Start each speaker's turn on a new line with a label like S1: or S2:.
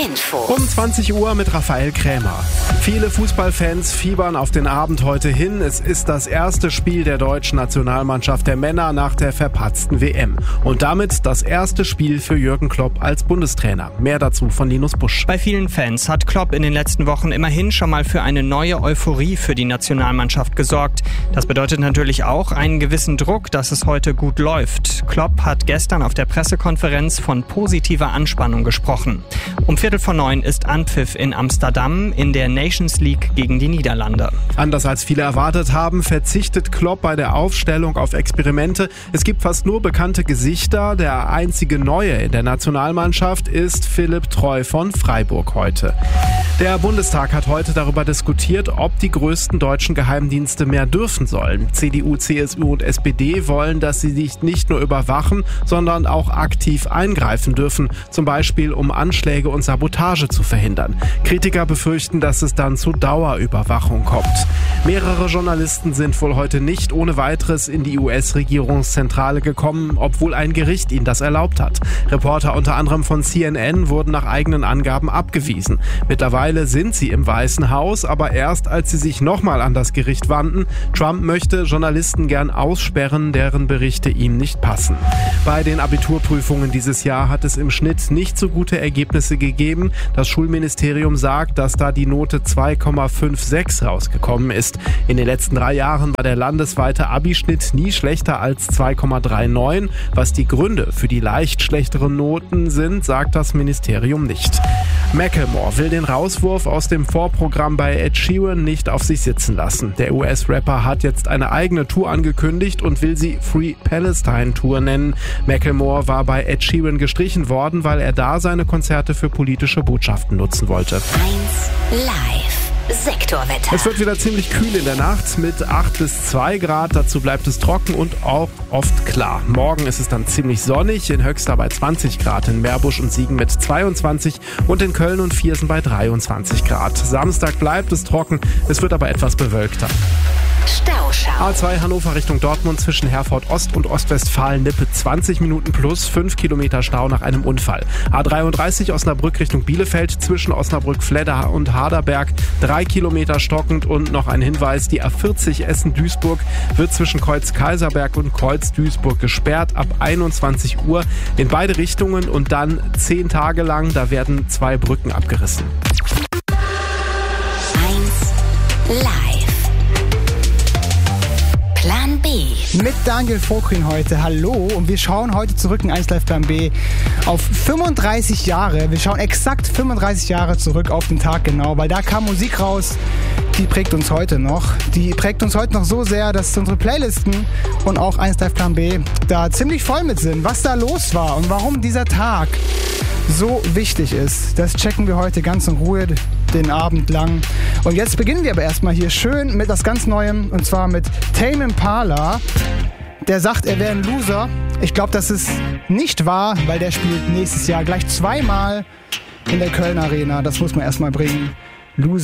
S1: Info.
S2: Um 20 Uhr mit Raphael Krämer. Viele Fußballfans fiebern auf den Abend heute hin. Es ist das erste Spiel der deutschen Nationalmannschaft der Männer nach der verpatzten WM. Und damit das erste Spiel für Jürgen Klopp als Bundestrainer. Mehr dazu von Linus Busch.
S3: Bei vielen Fans hat Klopp in den letzten Wochen immerhin schon mal für eine neue Euphorie für die Nationalmannschaft gesorgt. Das bedeutet natürlich auch einen gewissen Druck, dass es heute gut läuft. Klopp hat gestern auf der Pressekonferenz von positiver Anspannung gesprochen. Um 8:45 ist Anpfiff in Amsterdam in der Nations League gegen die Niederlande.
S2: Anders als viele erwartet haben, verzichtet Klopp bei der Aufstellung auf Experimente. Es gibt fast nur bekannte Gesichter. Der einzige Neue in der Nationalmannschaft ist Philipp Treu von Freiburg heute. Der Bundestag hat heute darüber diskutiert, ob die größten deutschen Geheimdienste mehr dürfen sollen. CDU, CSU und SPD wollen, dass sie sich nicht nur überwachen, sondern auch aktiv eingreifen dürfen, zum Beispiel um Anschläge und Sabotage zu verhindern. Kritiker befürchten, dass es dann zu Dauerüberwachung kommt. Mehrere Journalisten sind wohl heute nicht ohne weiteres in die US-Regierungszentrale gekommen, obwohl ein Gericht ihnen das erlaubt hat. Reporter unter anderem von CNN wurden nach eigenen Angaben abgewiesen. Mittlerweile sind sie im Weißen Haus, aber erst als sie sich nochmal an das Gericht wandten. Trump möchte Journalisten gern aussperren, deren Berichte ihm nicht passen. Bei den Abiturprüfungen dieses Jahr hat es im Schnitt nicht so gute Ergebnisse gegeben. Das Schulministerium sagt, dass da die Note 2,56 rausgekommen ist. In den letzten 3 Jahren war der landesweite Abischnitt nie schlechter als 2,39. Was die Gründe für die leicht schlechteren Noten sind, sagt das Ministerium nicht. Macklemore will den Rauswurf aus dem Vorprogramm bei Ed Sheeran nicht auf sich sitzen lassen. Der US-Rapper hat jetzt eine eigene Tour angekündigt und will sie Free Palestine Tour nennen. Macklemore war bei Ed Sheeran gestrichen worden, weil er da seine Konzerte für politische Botschaften nutzen wollte.
S1: 1 Live. Sektorwetter.
S2: Es wird wieder ziemlich kühl in der Nacht mit 8 bis 2 Grad. Dazu bleibt es trocken und auch oft klar. Morgen ist es dann ziemlich sonnig, in Höxter bei 20 Grad, in Meerbusch und Siegen mit 22 und in Köln und Viersen bei 23 Grad. Samstag bleibt es trocken, es wird aber etwas bewölkter.
S1: Stauschau.
S2: A2 Hannover Richtung Dortmund zwischen Herford Ost und Ostwestfalen-Lippe 20 Minuten plus 5 Kilometer Stau nach einem Unfall. A33 Osnabrück Richtung Bielefeld zwischen Osnabrück-Fledder und Harderberg 3 Kilometer stockend und noch ein Hinweis, die A40 Essen-Duisburg wird zwischen Kreuz-Kaiserberg und Kreuz-Duisburg gesperrt ab 21 Uhr in beide Richtungen und dann 10 Tage lang, da werden 2 Brücken abgerissen.
S1: 1 Live. Plan B.
S4: Mit Daniel Vogrin heute. Hallo. Und wir schauen heute zurück in 1 Live Plan B auf 35 Jahre. Wir schauen exakt 35 Jahre zurück auf den Tag genau, weil da kam Musik raus, die prägt uns heute noch. Die prägt uns heute noch so sehr, dass unsere Playlisten und auch 1 Live Plan B da ziemlich voll mit sind. Was da los war und warum dieser Tag so wichtig ist, das checken wir heute ganz in Ruhe den Abend lang. Und jetzt beginnen wir aber erstmal hier schön mit was ganz Neuem, und zwar mit Tame Impala. Der sagt, er wäre ein Loser. Ich glaube, das ist nicht wahr, weil der spielt nächstes Jahr gleich 2-mal in der Köln Arena. Das muss man erstmal bringen. Loser.